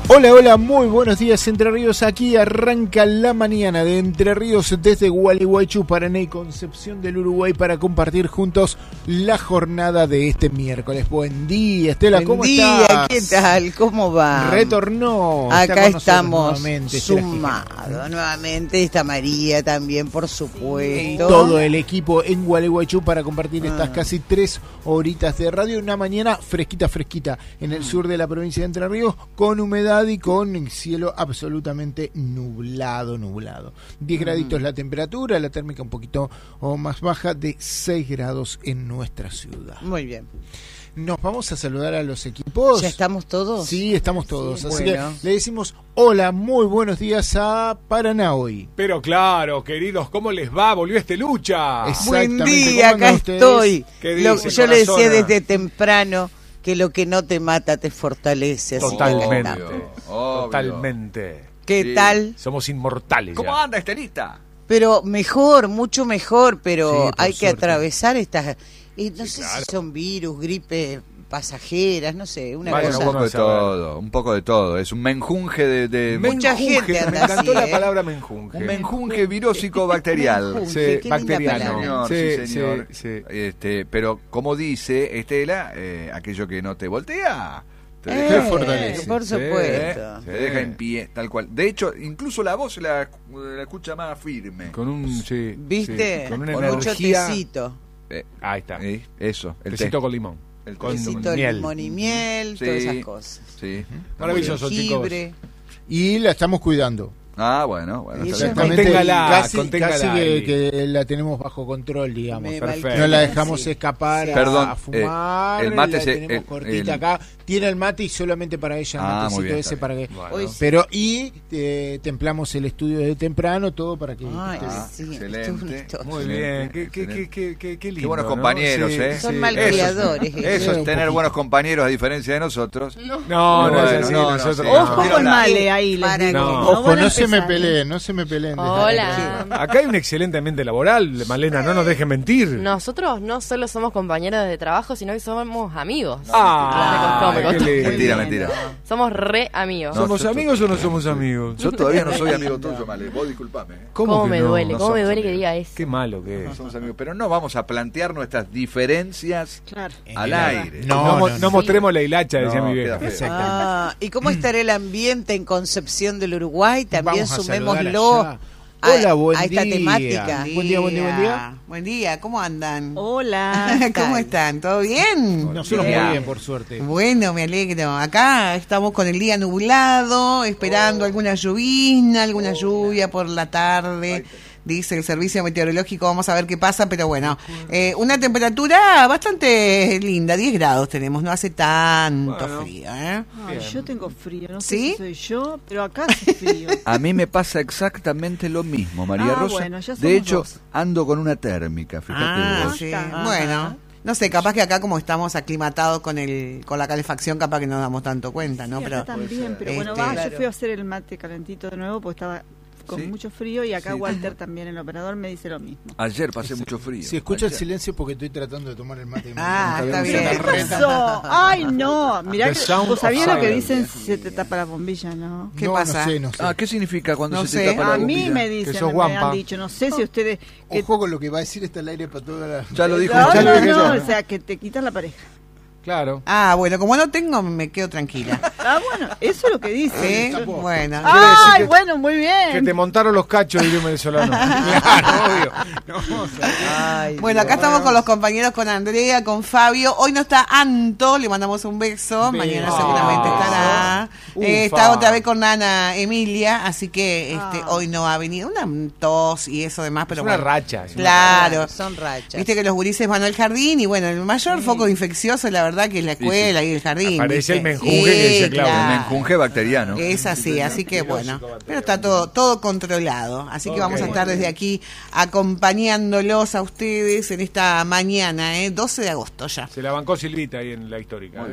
Hola, hola, muy buenos días Entre Ríos. Aquí arranca la mañana de Entre Ríos desde Gualeguaychú, Paraná y Concepción del Uruguay para compartir juntos la jornada de este miércoles. Buen día, Estela, ¿cómo estás? Buen día, ¿qué tal? ¿Cómo va? Retornó. Acá estamos nuevamente, sumados nuevamente. Está María también, por supuesto. Todo el equipo en Gualeguaychú para compartir estas casi 3 horitas de radio. Una mañana fresquita en el sur de la provincia de Entre Ríos, con humedad y con cielo absolutamente nublado. 10 graditos la temperatura, la térmica un poquito más baja, de 6 grados en nuestra ciudad. Muy bien. Nos vamos a saludar a los equipos. ¿Ya estamos todos? Sí, estamos todos. Sí, así bueno. que le decimos hola, muy buenos días a Paraná hoy. Pero claro, queridos, ¿cómo les va? Volvió Lucha. Buen día, acá estoy. Yo le decía desde temprano que lo que no te mata te fortalece. Así Totalmente. ¿Qué tal? Somos inmortales. ¿Cómo anda, Estelita? Pero mejor, mucho mejor, pero Sí, hay que suerte. atravesar estas... no sé si son virus, gripe pasajeras, no sé, una Vaya, cosa. Un poco de todo. Es un menjunje de Mucha gente anda Me encantó así, la palabra menjunje. un menjunje virósico bacterial. Menjunje, Sí, qué linda bacteriano. palabra. Sí, señor. Sí. Pero como dice Estela, aquello que no te voltea te Te fortalece. Por supuesto. te deja en pie, tal cual. De hecho, incluso la voz la escucha más firme. Con un ¿Viste? sí, con una Con mucho energía. tecito. Ahí está. Eso, el Tecito té. con limón. El Con Tecito de miel. limón y miel, Sí. todas esas cosas. Sí. Maravilloso, chicos. Jengibre. Y la estamos cuidando. Ah, bueno. Y Está bien. Conténgala, casi conténgala ahí. que la tenemos bajo control, digamos. Me Perfecto. No la dejamos escapar Perdón, a fumar. el mate la se- tenemos cortita acá. Tiene el mate y solamente para ella el Ah, matecito muy bien, ese está para que. Bueno. Hoy sí. Pero templamos el estudio de temprano, todo para que. Ay, Ah, sí, excelente. esto es una historia. Muy bien. Qué lindo. Qué buenos ¿no? compañeros, Sí, ¿eh? Son sí. malcriadores. Eso es Un tener poquito. buenos compañeros a diferencia de nosotros. No, Bueno, es así. no, Nosotros sí. no. Ojo con Male ahí, les Para digo. que- No. Ojo, van a no se me empezar, peleen, no se me peleen. Hola. Acá hay un excelente ambiente laboral, Malena, no nos dejen mentir. Nosotros no solo somos compañeros de trabajo, sino que somos amigos. Ah, Me costó. qué lindo. Mentira. Somos re amigos. No, ¿Somos yo- amigos o no somos amigos? Yo todavía no soy amigo tuyo, Male. Vos disculpame. ¿Cómo que me no? duele? No ¿Cómo me somos duele que amigos. diga eso? Qué malo que No es. somos amigos, pero no vamos a plantear nuestras diferencias Claro. al aire. No mostremos la hilacha, decía No, mi queda vieja. feo. ¿Y cómo estará el ambiente en Concepción del Uruguay? También Vamos a saludar sumémoslo allá. Hola, buen a esta día. temática. Buen día. Buen día, ¿cómo andan? Hola. ¿Cómo están? ¿Todo bien? Nosotros Bien. muy bien, por suerte. Bueno, me alegro. Acá estamos con el día nublado, esperando alguna llovizna, alguna lluvia por la tarde. Dice el servicio meteorológico, vamos a ver qué pasa, pero bueno, una temperatura bastante linda, 10 grados tenemos, no hace tanto Bueno. frío, ¿eh? Ay, yo tengo frío, no sé ¿Sí? si soy yo, pero acá hace frío. A mí me pasa exactamente lo mismo, María Ah, Rosa. bueno, ya somos de hecho, dos. ando con una térmica, fíjate Ah, vos. sí. Ajá. Bueno, no sé, capaz que acá como estamos aclimatados con la calefacción, capaz que no nos damos tanto cuenta, ¿no? Sí, Pero acá también, pero bueno, Este- yo fui a hacer el mate calentito de nuevo porque estaba con Sí. mucho frío y acá Sí. Walter también, el operador, me dice lo mismo. Ayer pasé mucho frío. Si escucha el Ayer. silencio porque estoy tratando de tomar el mate. Ah, Nunca está habíamos bien. hecho ¿Qué una reta. pasó? Ay, no, mirá, The sound vos sabías of lo que silence. dicen si se te tapa la bombilla, ¿no? ¿Qué No, pasa? No sé. Ah, ¿qué significa cuando No se sé. te tapa la A mí bombilla? me dicen, sos me guampa. han dicho, no sé si ustedes... que- Ojo con lo que va a decir está al aire para toda la... Ya lo dijo. No, ya lo no, dije no, yo. o sea, que te quitan la pareja. Claro. Ah, bueno, como no tengo, me quedo tranquila. Ah, bueno, eso es lo que dice. ¿Sí? Bueno. Ay, que- bueno, muy bien. Que te montaron los cachos, diría un venezolano. Claro, obvio. Ay, Bueno, acá estamos con los compañeros, con Andrea, con Fabio. Hoy no está Anto, le mandamos un beso. Mañana Beso. seguramente estará. Ufa. Está otra vez con Ana Emilia, así que Ah. hoy no ha venido. Una tos y eso demás, pero Es una bueno. racha. es una Claro. son rachas. Viste que los gurises van al jardín y bueno, el mayor foco infeccioso, la verdad, que es la escuela y el jardín. Aparece ¿viste? el menjunje que dice Claudia. El menjunje bacteriano. Es así que bueno, pero está todo controlado, así que vamos a estar desde aquí acompañándolos a ustedes en esta mañana, 12 de agosto ya. Se la bancó Silvita ahí en la histórica.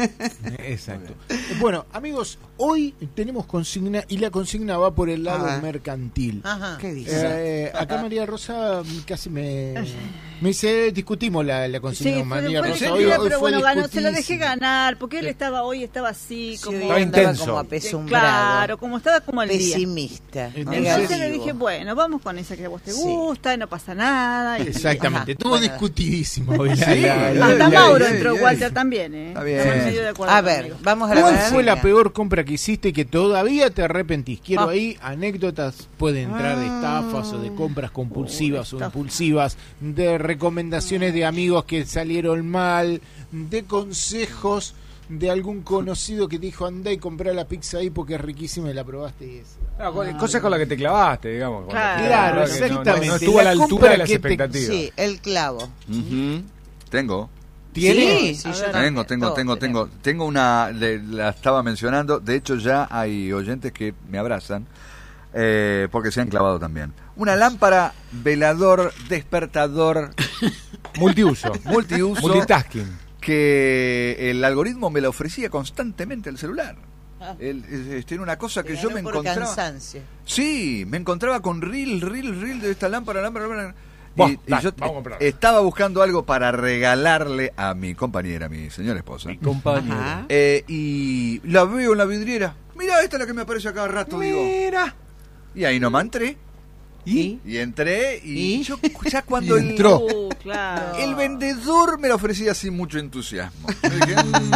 Exacto. Bueno, amigos, hoy tenemos consigna y la consigna va por el lado Ah. mercantil. Ajá. ¿Qué dice? Acá María Rosa casi me Me dice, discutimos la consigna Sí, humanidad. fue Rosa. divertida, Hoy pero fue bueno, ganó, se lo dejé discutidísimo. ganar, porque él estaba así, Sí, como... hoy Estaba andaba intenso. como apesumbrado. Claro, como estaba como el día. Pesimista. Entonces Entonces le negativo. dije, bueno, vamos con esa que a vos te Sí. gusta, y no pasa nada. Y Exactamente, Ajá, estuvo bueno. discutidísimo. hoy Sí. hasta Mauro entró, bien. Walter también, ¿eh? Está bien. Estamos medio de acuerdo A ver, conmigo. vamos a la ¿Cuál verdad. fue la peor compra que hiciste y que todavía te arrepentís? Quiero Ah. ahí anécdotas, puede entrar de estafas o de compras compulsivas o impulsivas, de recomendaciones de amigos que salieron mal, de consejos de algún conocido que te dijo andá y comprá la pizza ahí porque es riquísima y la probaste y es... Cosas con las que te clavaste, digamos. Claro, Claro, exactamente. No estuvo a la La altura compra de las que te- expectativas. Sí, el clavo. Ujú. Tengo. ¿Tiene? Sí, A yo ver. también. Todos Tengo tenemos. una, la estaba mencionando, de hecho ya hay oyentes que me abrazan, porque se han clavado también. Una lámpara, velador, despertador, Multiuso. multiuso, Multitasking. que el algoritmo me la ofrecía constantemente el celular. Tiene una cosa que Te yo ganó me por encontraba. cansancio. Sí, me encontraba con reel de esta lámpara. Buah, Y dale, yo vamos a comprar. estaba buscando algo para regalarle a mi compañera, a mi señora esposa. Ajá. Y la veo en la vidriera. Mira, esta es la que me aparece a cada rato, digo. Mira. Y ahí nomás entré. ¿Y? Y entré y ¿Y? yo ya cuando Y entró. Claro. el vendedor me la ofrecía sin mucho entusiasmo. Yo dije,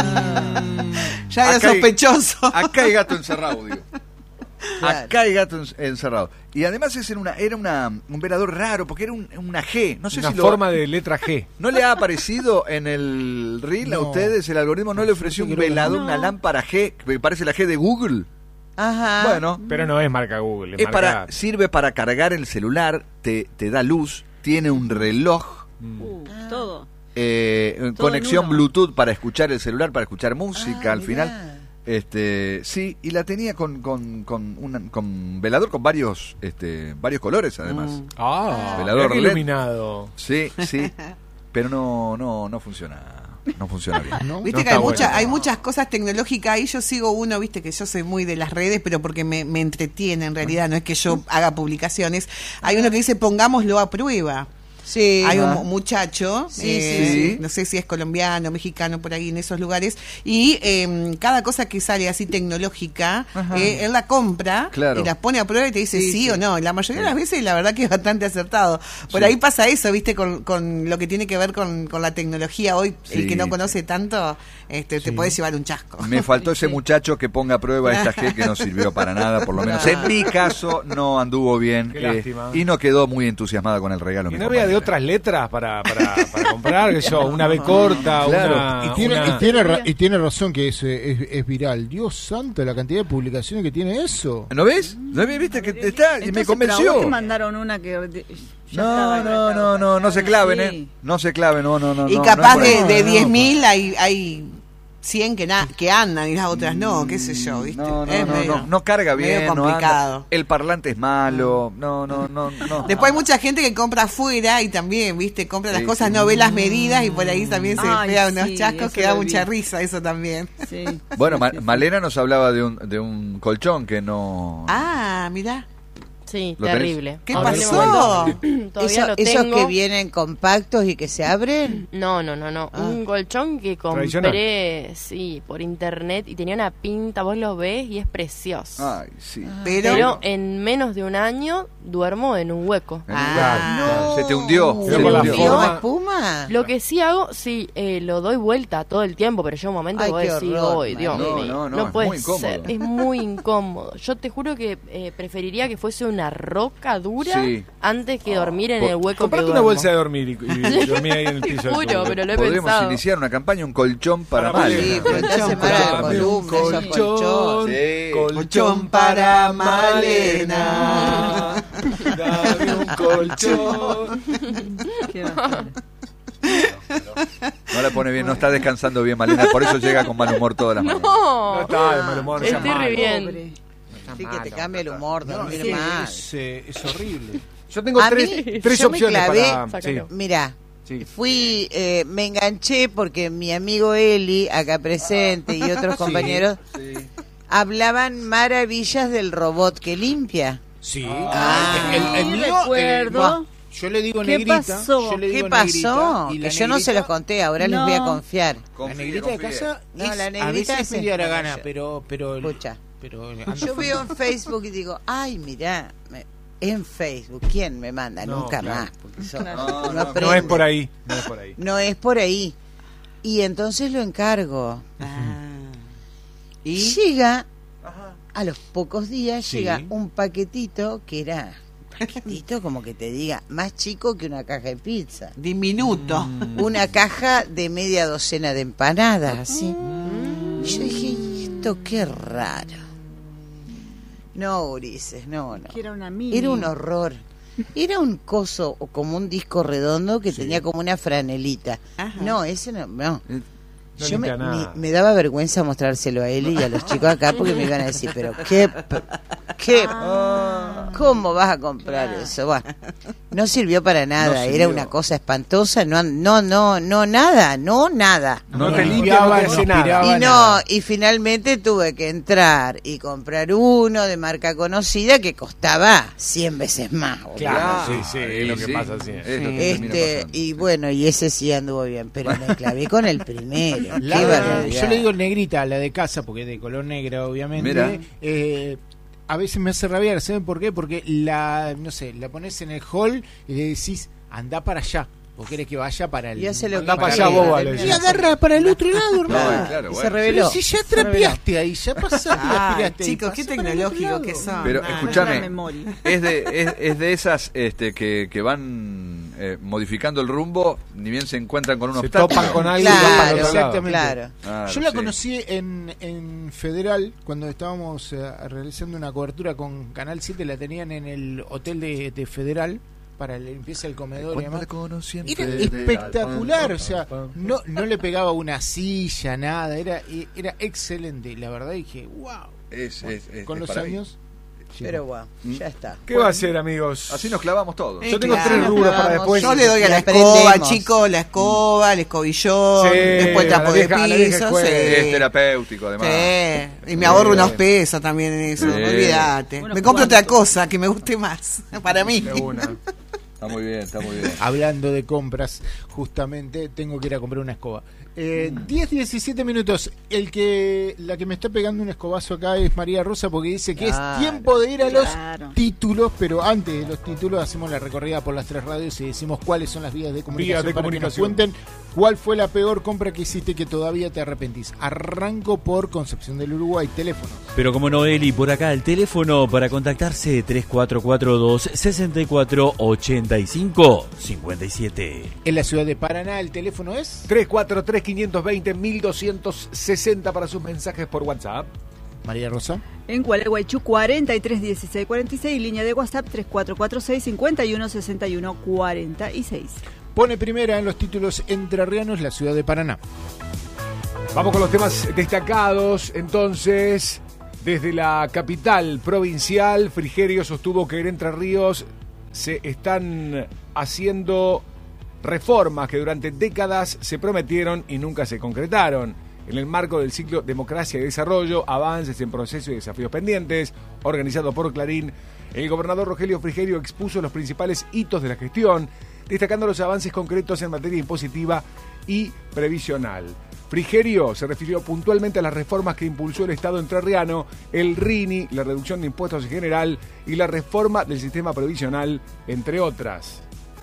Ya era acá hay- sospechoso. Acá hay gato encerrado, digo. Claro. Acá hay gato encerrado. Y además era un velador raro, porque era una G. No sé Una si forma de letra G. ¿No le ha aparecido en el reel a No. ustedes? El algoritmo no le ofreció un Creo que velador, no. una lámpara G, que parece la G de Google. Ajá. Bueno, Pero no es marca Google. es sirve para cargar el celular, te da luz, tiene un reloj, Todo. conexión en uno. Bluetooth para escuchar el celular, para escuchar música Ah, al mirá. final. Sí, y la tenía con velador con varios colores además. Ah, Velador mirá qué LED. iluminado. Sí, pero no funciona. No funciona bien. ¿No? Viste No que hay, está bueno. hay muchas cosas tecnológicas y yo sigo uno, viste que yo soy muy de las redes, pero porque me entretiene en realidad, no es que yo haga publicaciones. Hay uno que dice pongámoslo a prueba. Sí. Hay un muchacho, sí. no sé si es colombiano, mexicano, por ahí en esos lugares, y cada cosa que sale así tecnológica, él la compra Claro. y la pone a prueba y te dice sí, o no. La mayoría de las veces la verdad que es bastante acertado. Por Sí. ahí pasa eso, viste, con lo que tiene que ver con la tecnología hoy, el Sí. que no conoce tanto, te puedes llevar un chasco. Me faltó ese muchacho que ponga a prueba esta G que no sirvió para nada, por lo menos en mi caso no anduvo bien. Qué lástima. Y no quedó muy entusiasmada con el regalo. ¿Y mi no había de compañera. otras letras para comprar? Que yo, una B corta, Claro. una... Y tiene razón que es viral. Dios santo, la cantidad de publicaciones que tiene eso. ¿No ves? ¿No ves? ¿Viste que está? Y me Entonces, pero a vos convenció. te mandaron una que ya estaba No se claven, Sí. No se claven, no. Y no, capaz no es por ahí. de 10.000 hay 100 que andan y las otras no, qué sé yo, ¿viste? Es medio- No carga medio bien, no complicado. anda. El parlante es malo, no. Después hay mucha gente que compra afuera y también, ¿viste? Compra las Sí, cosas, sí. no ve las medidas y por ahí también se Ay, pega unos sí, chascos eso que da lo mucha vi. risa, eso también. Sí. Bueno, Malena nos hablaba de un colchón que no... Ah, mirá. Sí, ¿Lo tenés? terrible. ¿Qué Ahora pasó? Todavía lo ¿Esos tengo. que vienen compactos y que se abren? No. Ah. Un colchón que compré, sí, por internet y tenía una pinta, vos lo ves y es precioso. Ay, sí. Pero en menos de un año duermo en un hueco. Claro, se te hundió. Pero se por te la hundió. ¿Vio forma- espuma? Lo que sí hago, sí, lo doy vuelta todo el tiempo, pero llega un momento Ay, que vos qué decís, horror, "Ay, Dios María". mío, No, es puede muy incómodo. ser, es muy incómodo. Yo te juro que preferiría que fuese una roca dura Sí. antes que dormir en el hueco que Comprate duermo. una bolsa de dormir y dormí ahí en el piso. Te del juro, tuyo. pero lo he Podríamos pensado. iniciar una campaña, un colchón para Para Malena. Sí, pero te hace mal a la Dame un columna, esos colchón. Sí. Colchón para Malena. Dame un colchón. Qué bajón. No la pone bien, no está descansando bien Malena, por eso llega con mal humor todas las mañanas. No No, está de mal humor, no seas estoy re malo. bien. Pobre. Sí, que te cambia el humor, dormir Sí, mal. es horrible. Yo tengo A tres mí, tres yo me opciones clavé- para... Sácalo. Mirá, Sí. fui, me enganché porque mi amigo Eli, acá presente, y otros compañeros, hablaban maravillas del robot que limpia. Sí. Ah. el Sí, mío. recuerdo. Yo le digo ¿Qué negrita. pasó? Yo le digo ¿Qué pasó? negrita, y Que yo no se los conté, ahora les voy a confiar. La negrita de casa No, es, la a negrita veces es es media española. gana, pero Escucha. anda Yo veo en Facebook y digo, ay, mirá, en Facebook, ¿quién me manda? No, Nunca claro. más. Porque eso No, no aprende. No es por ahí. No es por ahí. No es por ahí. Y entonces lo encargo. Y Llega, a los pocos días, Sí. llega un paquetito que era, paquetito como que te diga, más chico que una caja de pizza. diminuto. Una caja de media docena de empanadas, así. Y yo dije, "¿Y esto qué raro?" No, Ulises, no. Que era una mini. Era un horror. Era un coso, o como un disco redondo que tenía como una franelita. Ajá. No, ese no. No Yo limpia nada. me daba vergüenza mostrárselo a él y a los chicos acá porque me iban a decir, pero qué ¿cómo vas a comprar eso? Bueno, no sirvió para nada, No sirvió. era una cosa espantosa, no nada. No te limpia, no te hace nada. Y finalmente tuve que entrar y comprar uno de marca conocida que costaba 100 veces más. boludo. Claro, sí, es lo que pasa así. Es lo que termina pasando. Y bueno, y ese sí anduvo bien, pero me clavé con el primero. La- Qué barbaridad. yo le digo negrita, la de casa, porque es de color negra, obviamente. Mira. A veces me hace rabiar, ¿saben por qué? Porque la pones en el hall y le decís, anda para allá. Vos querés que vaya para el... Y hace lo que Anda para quiere. allá, boba, le Y decís. agarra para el otro lado, hermano. No, claro, Y se bueno. reveló. Pero si ya trapeaste ahí, ya pasaste, aspiraste ahí, Chicos, qué pasá para el otro tecnológico lado. que son. Pero Ah, La escúchame, memoria. es de esas que van modificando el rumbo, ni bien se encuentran con un Se obstáculo. topan con algo y van para el Claro, otro lado. exactamente. claro. Claro, Yo la sí. conocí en Federal, cuando estábamos realizando una cobertura con Canal 7, la tenían en el hotel de Federal para la limpieza del comedor y Cuando demás. la conocí en Era Federal. espectacular, o sea, no le pegaba una silla, nada, era excelente, la verdad dije, wow, con es los para mí. años. Pero bueno, ya está. ¿Qué va a hacer, amigos? Así nos clavamos todos. Yo tengo claro. 3 rubros para Vamos. después. Yo le doy a Y la aprendemos. escoba, chicos, la escoba, el escobillón, Sí, después el a trapo la vieja- a la de vieja piso. escuela. Es terapéutico, además. Sí. Y me ahorro unos pesos también en eso, Sí. olvídate. Unos Me compro otra cuantos. cosa que me guste más, para mí. De una. Está muy bien, está muy bien. Hablando de compras, justamente tengo que ir a comprar una escoba. 10-17 minutos. La que me está pegando un escobazo acá es María Rosa, porque dice que Claro, es tiempo de ir a los claro. títulos, pero antes de los títulos hacemos la recorrida por las 3 radios y decimos cuáles son las vías de comunicación, Vías de para comunicación. que nos cuenten cuál fue la peor compra que hiciste que todavía te arrepentís. Arranco por Concepción del Uruguay, teléfono. Pero como no, Eli, por acá el teléfono para contactarse 3442-6485-57. En la ciudad de Paraná el teléfono es 343-520-1260 para sus mensajes por WhatsApp. María Rosa. En Gualeguaychú 43 16 46, línea de WhatsApp 3446 51 61 46. Pone primera en los títulos entrerrianos la ciudad de Paraná. Vamos con los temas destacados. Entonces, desde la capital provincial, Frigerio sostuvo que en Entre Ríos se están haciendo reformas que durante décadas se prometieron y nunca se concretaron. En el marco del ciclo Democracia y Desarrollo, Avances en Proceso y Desafíos Pendientes, organizado por Clarín, el gobernador Rogelio Frigerio expuso los principales hitos de la gestión, destacando los avances concretos en materia impositiva y previsional. Frigerio se refirió puntualmente a las reformas que impulsó el Estado entrerriano, el RINI, la reducción de impuestos en general y la reforma del sistema previsional, entre otras.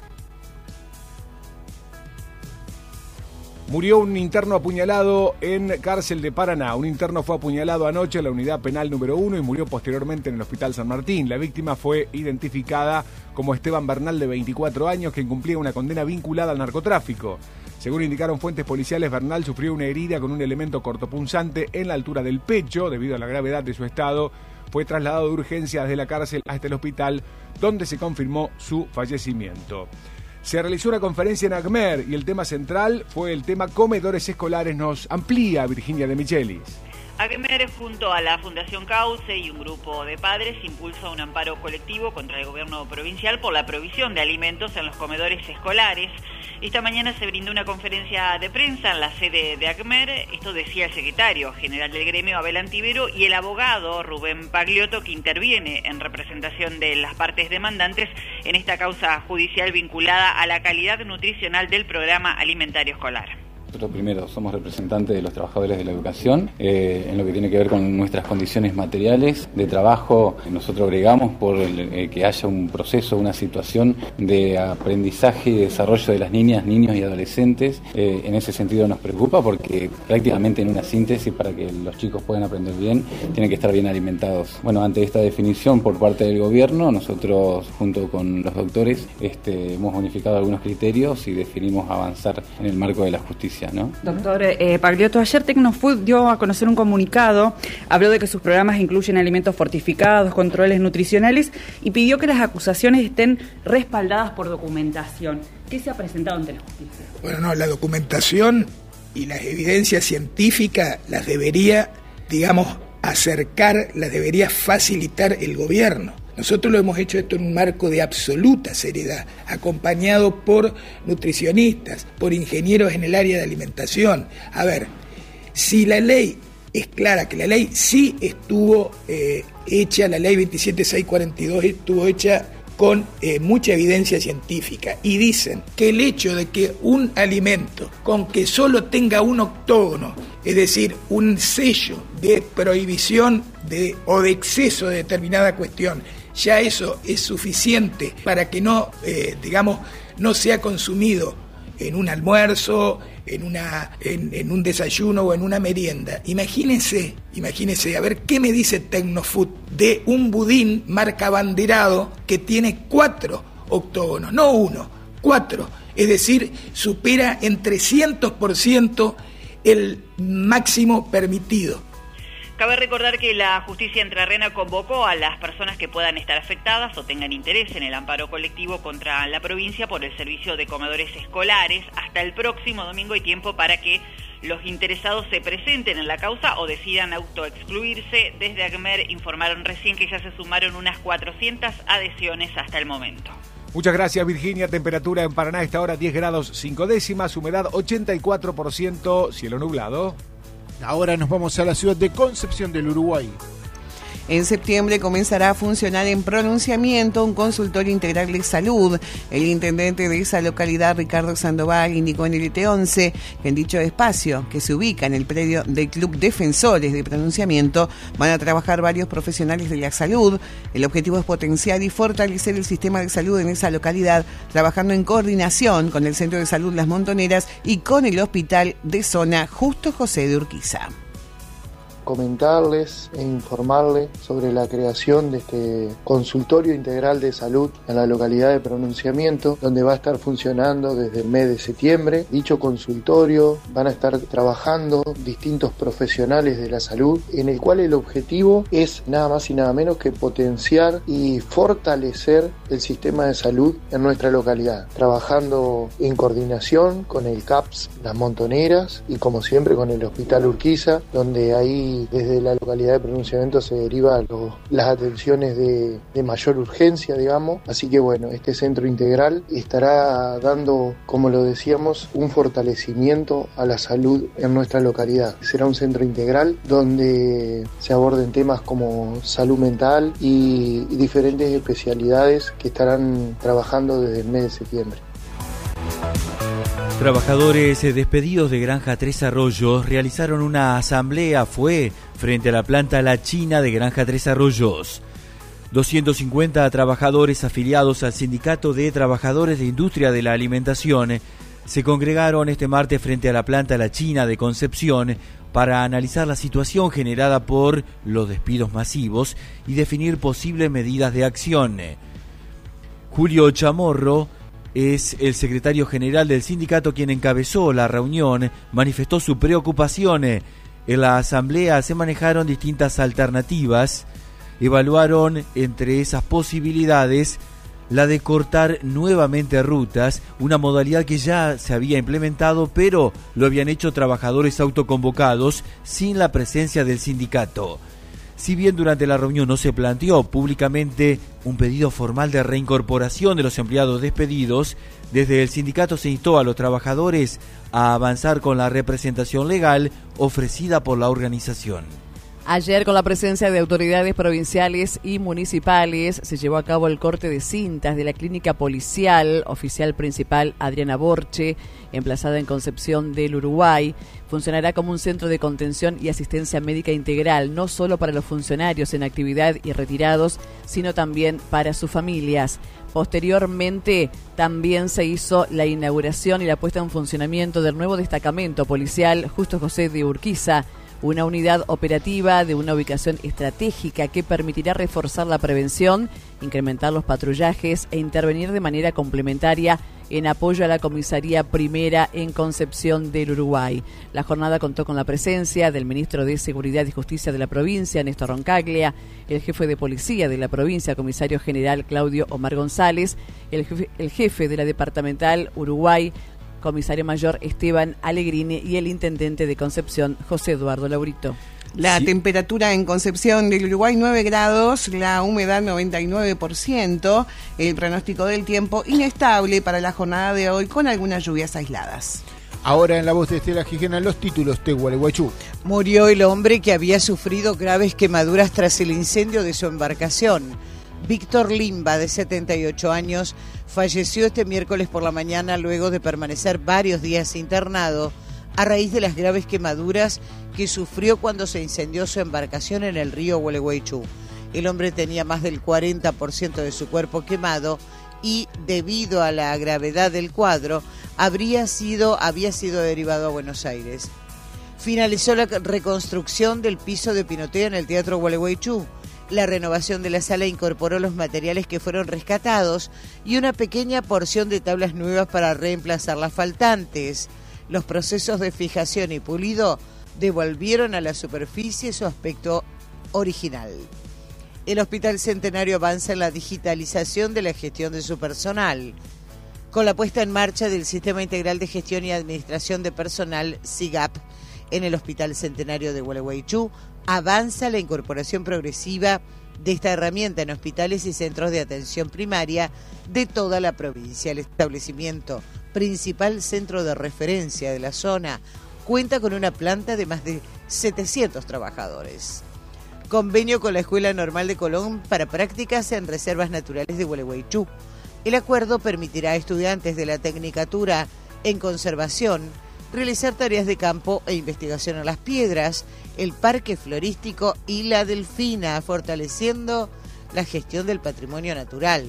Murió un interno apuñalado en cárcel de Paraná. Un interno fue apuñalado anoche en la unidad penal número 1 y murió posteriormente en el hospital San Martín. La víctima fue identificada como Esteban Bernal, de 24 años, que cumplía una condena vinculada al narcotráfico. Según indicaron fuentes policiales, Bernal sufrió una herida con un elemento cortopunzante en la altura del pecho. Debido a la gravedad de su estado, fue trasladado de urgencia desde la cárcel hasta el hospital, donde se confirmó su fallecimiento. Se realizó una conferencia en ACMER y el tema central fue el tema comedores escolares. Nos amplía Virginia de Michelis. ACMER, junto a la Fundación Cauce y un grupo de padres, impulsa un amparo colectivo contra el gobierno provincial por la provisión de alimentos en los comedores escolares. Esta mañana se brindó una conferencia de prensa en la sede de ACMER. Esto decía el secretario general del gremio, Abel Antivero, y el abogado Rubén Pagliotto, que interviene en representación de las partes demandantes en esta causa judicial vinculada a la calidad nutricional del programa alimentario escolar. Nosotros primero somos representantes de los trabajadores de la educación, en lo que tiene que ver con nuestras condiciones materiales de trabajo. Nosotros bregamos por que haya un proceso, una situación de aprendizaje y desarrollo de las niñas, niños y adolescentes. En ese sentido nos preocupa porque prácticamente en una síntesis, para que los chicos puedan aprender bien, tienen que estar bien alimentados. Bueno, ante esta definición por parte del gobierno, nosotros junto con los doctores hemos unificado algunos criterios y definimos avanzar en el marco de la justicia, ¿no? Doctor Pagliotto, ayer Tecnofood dio a conocer un comunicado, habló de que sus programas incluyen alimentos fortificados, controles nutricionales y pidió que las acusaciones estén respaldadas por documentación. ¿Qué se ha presentado ante la justicia? Bueno, no, la documentación y las evidencias científicas las debería, acercar, las debería facilitar el gobierno. Nosotros lo hemos hecho esto en un marco de absoluta seriedad, acompañado por nutricionistas, por ingenieros en el área de alimentación. A ver, si la ley es clara, que la ley sí estuvo hecha, la ley 27642 estuvo hecha con mucha evidencia científica, y dicen que el hecho de que un alimento con que solo tenga un octógono, es decir, un sello de prohibición o de exceso de determinada cuestión, ya eso es suficiente para que no sea consumido en un almuerzo, en un desayuno o en una merienda. Imagínense, a ver qué me dice Tecnofood de un budín marca abanderado que tiene 4 octógonos, no 1, 4. Es decir, supera en 300% el máximo permitido. Cabe recordar que la justicia entrerriana convocó a las personas que puedan estar afectadas o tengan interés en el amparo colectivo contra la provincia por el servicio de comedores escolares. Hasta el próximo domingo hay tiempo para que los interesados se presenten en la causa o decidan autoexcluirse. Desde ACMER informaron recién que ya se sumaron unas 400 adhesiones hasta el momento. Muchas gracias, Virginia. Temperatura en Paraná a esta hora 10 grados 5 décimas, humedad 84%, cielo nublado. Ahora nos vamos a la ciudad de Concepción del Uruguay. En septiembre comenzará a funcionar en Pronunciamiento un consultorio integral de salud. El intendente de esa localidad, Ricardo Sandoval, indicó en el ET11 que en dicho espacio, que se ubica en el predio del Club Defensores de Pronunciamiento, van a trabajar varios profesionales de la salud. El objetivo es potenciar y fortalecer el sistema de salud en esa localidad, trabajando en coordinación con el Centro de Salud Las Montoneras y con el Hospital de Zona Justo José de Urquiza. Comentarles e informarles sobre la creación de este consultorio integral de salud en la localidad de Pronunciamiento, donde va a estar funcionando desde el mes de septiembre. Dicho consultorio van a estar trabajando distintos profesionales de la salud, en el cual el objetivo es nada más y nada menos que potenciar y fortalecer el sistema de salud en nuestra localidad, trabajando en coordinación con el CAPS Las Montoneras y como siempre con el Hospital Urquiza, donde ahí desde la localidad de Pronunciamiento se derivan las atenciones de mayor urgencia, así que bueno, este centro integral estará dando, como lo decíamos, un fortalecimiento a la salud en nuestra localidad. Será un centro integral donde se aborden temas como salud mental y diferentes especialidades que estarán trabajando desde el mes de septiembre. Trabajadores despedidos de Granja Tres Arroyos realizaron una asamblea frente a la planta La China de Granja Tres Arroyos. 250 trabajadores afiliados al Sindicato de Trabajadores de Industria de la Alimentación se congregaron este martes frente a la planta La China de Concepción para analizar la situación generada por los despidos masivos y definir posibles medidas de acción. Julio Chamorro es el secretario general del sindicato quien encabezó la reunión, manifestó su preocupación. En la asamblea se manejaron distintas alternativas, evaluaron entre esas posibilidades la de cortar nuevamente rutas, una modalidad que ya se había implementado, pero lo habían hecho trabajadores autoconvocados sin la presencia del sindicato. Si bien durante la reunión no se planteó públicamente un pedido formal de reincorporación de los empleados despedidos, desde el sindicato se instó a los trabajadores a avanzar con la representación legal ofrecida por la organización. Ayer, con la presencia de autoridades provinciales y municipales, se llevó a cabo el corte de cintas de la clínica policial, oficial principal Adriana Borche, emplazada en Concepción del Uruguay. Funcionará como un centro de contención y asistencia médica integral, no solo para los funcionarios en actividad y retirados, sino también para sus familias. Posteriormente, también se hizo la inauguración y la puesta en funcionamiento del nuevo destacamento policial Justo José de Urquiza, una unidad operativa de una ubicación estratégica que permitirá reforzar la prevención, incrementar los patrullajes e intervenir de manera complementaria en apoyo a la Comisaría Primera en Concepción del Uruguay. La jornada contó con la presencia del ministro de Seguridad y Justicia de la provincia, Néstor Roncaglia, el jefe de policía de la provincia, comisario general Claudio Omar González, el jefe de la departamental Uruguay, comisario mayor Esteban Allegrini, y el intendente de Concepción, José Eduardo Laurito. La temperatura en Concepción del Uruguay 9 grados, la humedad 99%, el pronóstico del tiempo inestable para la jornada de hoy con algunas lluvias aisladas. Ahora en la voz de Estela Gijena, los títulos de Gualeguaychú. Murió el hombre que había sufrido graves quemaduras tras el incendio de su embarcación. Víctor Limba, de 78 años, falleció este miércoles por la mañana luego de permanecer varios días internado a raíz de las graves quemaduras que sufrió cuando se incendió su embarcación en el río Gualeguaychú. El hombre tenía más del 40% de su cuerpo quemado y, debido a la gravedad del cuadro, había sido derivado a Buenos Aires. Finalizó la reconstrucción del piso de pinoteo en el Teatro Gualeguaychú. La renovación de la sala incorporó los materiales que fueron rescatados y una pequeña porción de tablas nuevas para reemplazar las faltantes. Los procesos de fijación y pulido devolvieron a la superficie su aspecto original. El Hospital Centenario avanza en la digitalización de la gestión de su personal. Con la puesta en marcha del Sistema Integral de Gestión y Administración de Personal, SIGAP, en el Hospital Centenario de Gualeguaychú, avanza la incorporación progresiva de esta herramienta en hospitales y centros de atención primaria de toda la provincia. El establecimiento, principal centro de referencia de la zona, cuenta con una planta de más de 700 trabajadores. Convenio con la Escuela Normal de Colón para prácticas en reservas naturales de Gualeguaychú. El acuerdo permitirá a estudiantes de la Tecnicatura en Conservación realizar tareas de campo e investigación en las piedras, el Parque Florístico y la Delfina, fortaleciendo la gestión del patrimonio natural.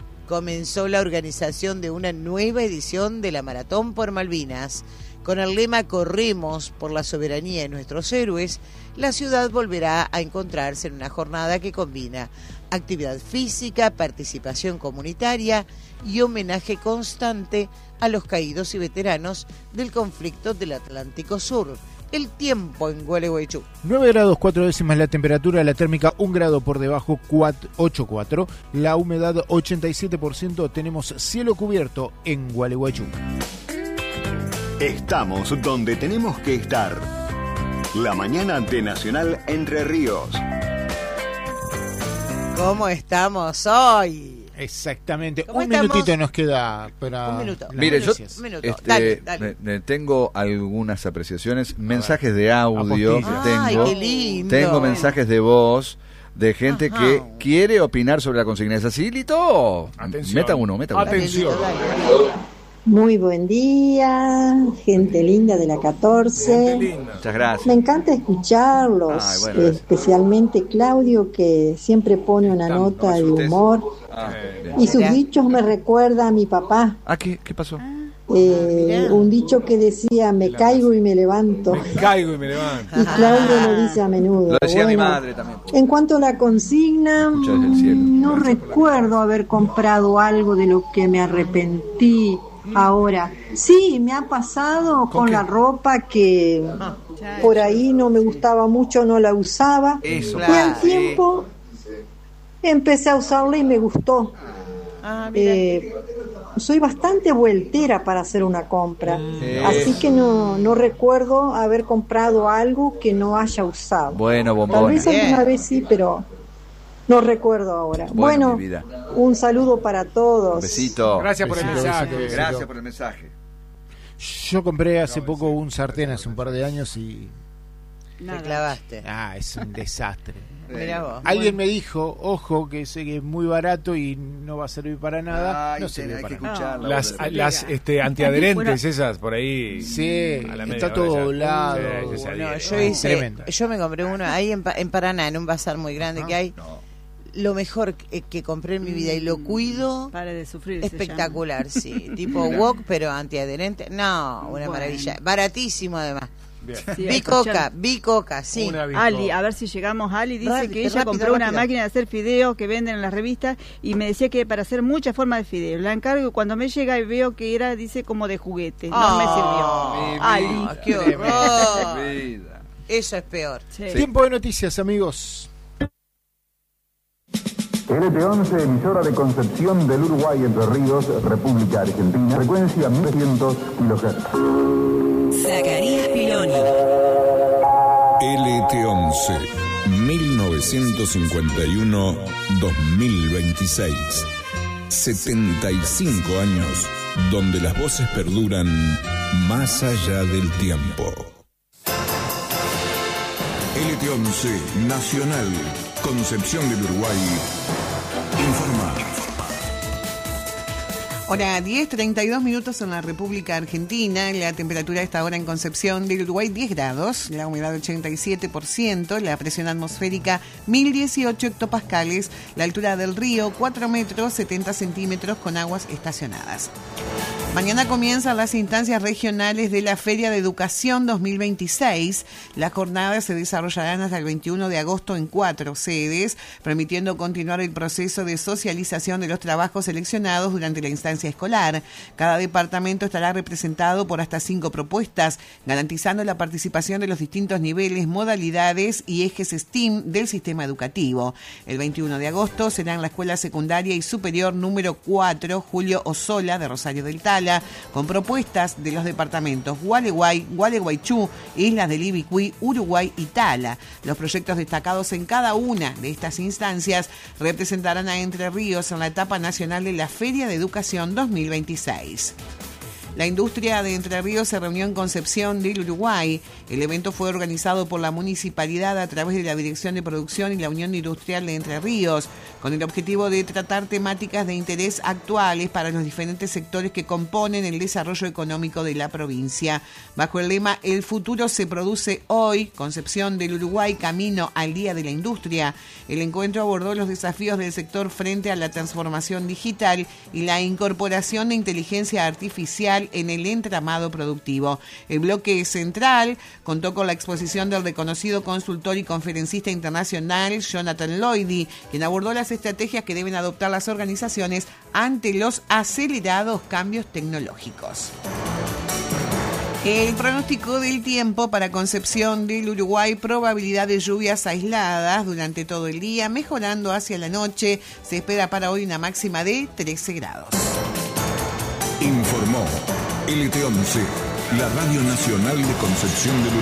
Comenzó la organización de una nueva edición de la Maratón por Malvinas. Con el lema Corremos por la soberanía de nuestros héroes, la ciudad volverá a encontrarse en una jornada que combina actividad física, participación comunitaria y homenaje constante a los caídos y veteranos del conflicto del Atlántico Sur. El tiempo en Gualeguaychú. 9 grados 4 décimas la temperatura, la térmica 1 grado por debajo, 8,4. La humedad 87%, tenemos cielo cubierto en Gualeguaychú. Estamos donde tenemos que estar. La mañana de Nacional Entre Ríos. ¿Cómo estamos hoy? Exactamente, un minutito nos queda para... Un minuto. Mire, yo Dale. tengo algunas apreciaciones, mensajes de audio, tengo mensajes de voz de gente que quiere opinar sobre la consigna. ¿Es así, Lito? Atención. Meta uno. Atención. Muy buen día, gente linda de la 14. Muchas gracias. Me encanta escucharlos, especialmente Claudio, que siempre pone una nota de humor. Y sus dichos me recuerda a mi papá. ¿Qué pasó? Un dicho que decía, me caigo y me levanto. Me caigo y me levanto. Y Claudio lo dice a menudo. Lo decía mi madre también. En cuanto a la consigna, no recuerdo haber comprado algo de lo que me arrepentí. Ahora, sí, me ha pasado con la ropa que por ahí no me gustaba mucho, no la usaba. Y al tiempo empecé a usarla y me gustó. Soy bastante vueltera para hacer una compra, así que no recuerdo haber comprado algo que no haya usado. Bueno, bombona. Tal vez alguna vez sí, pero no recuerdo ahora. Bueno, un saludo para todos. Un besito. Gracias por el mensaje. Gracias por el mensaje. Yo compré hace poco un sartén, hace un par de años, y... Te clavaste. Es un desastre. Mirá vos. Alguien me dijo, ojo, que sé que es muy barato y no va a servir para nada. No sirve para nada. Las antiadherentes esas por ahí. Sí, está todo doblado. Yo me compré uno ahí en Paraná, en un bazar muy grande que hay. Lo mejor que compré en mi vida y lo cuido. Para de sufrir. Espectacular, sí. Tipo wok, pero antiadherente. No, una maravilla. Baratísimo además. Sí, Bicoca, sí. Ali, a ver si llegamos. Ali dice que ella compró una máquina de hacer fideos que venden en las revistas y me decía que para hacer muchas formas de fideos. La encargo y cuando me llega y veo que era, dice, como de juguete. No me sirvió. Ali. ¡Qué horror! Eso es peor. Sí. Tiempo de noticias, amigos. LT11, emisora de Concepción del Uruguay, Entre Ríos, República Argentina, frecuencia 1100 kHz. Zacarías Piloni. LT11, 1951-2026. 75 años donde las voces perduran más allá del tiempo. LT11, Nacional, Concepción del Uruguay, informa. Hora 10:32 minutos en la República Argentina. La temperatura a esta hora en Concepción del Uruguay 10 grados, la humedad 87%, la presión atmosférica 1018 hectopascales, la altura del río 4 metros 70 centímetros con aguas estacionadas. Mañana comienzan las instancias regionales de la Feria de Educación 2026. Las jornadas se desarrollarán hasta el 21 de agosto en 4 sedes, permitiendo continuar el proceso de socialización de los trabajos seleccionados durante la instancia escolar. Cada departamento estará representado por hasta 5 propuestas, garantizando la participación de los distintos niveles, modalidades y ejes STEAM del sistema educativo. El 21 de agosto será en la Escuela Secundaria y Superior número 4, Julio Osola, de Rosario del Tala, con propuestas de los departamentos Gualeguay, Gualeguaychú, Islas del Ibicuí, Uruguay y Tala. Los proyectos destacados en cada una de estas instancias representarán a Entre Ríos en la etapa nacional de la Feria de Educación 2026. La industria de Entre Ríos se reunió en Concepción del Uruguay. El evento fue organizado por la municipalidad a través de la Dirección de Producción y la Unión Industrial de Entre Ríos, con el objetivo de tratar temáticas de interés actuales para los diferentes sectores que componen el desarrollo económico de la provincia. Bajo el lema El futuro se produce hoy, Concepción del Uruguay, camino al Día de la Industria, el encuentro abordó los desafíos del sector frente a la transformación digital y la incorporación de inteligencia artificial en el entramado productivo. El bloque central contó con la exposición del reconocido consultor y conferencista internacional Jonathan Lloydy, quien abordó las estrategias que deben adoptar las organizaciones ante los acelerados cambios tecnológicos. El pronóstico del tiempo para Concepción del Uruguay: probabilidad de lluvias aisladas durante todo el día, mejorando hacia la noche. Se espera para hoy una máxima de 13 grados. Informó LT11, la Radio Nacional de Concepción del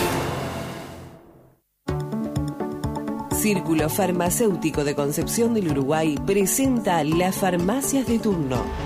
Uruguay. Círculo Farmacéutico de Concepción del Uruguay presenta las farmacias de turno.